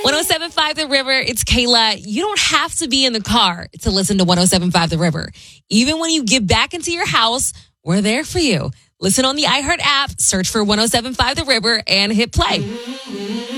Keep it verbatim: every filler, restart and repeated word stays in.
one oh seven point five The River, it's Kayla. You don't have to be in the car to listen to one oh seven point five The River. Even when you get back into your house, we're there for you. Listen on the iHeart app, search for one oh seven point five The River, and hit play.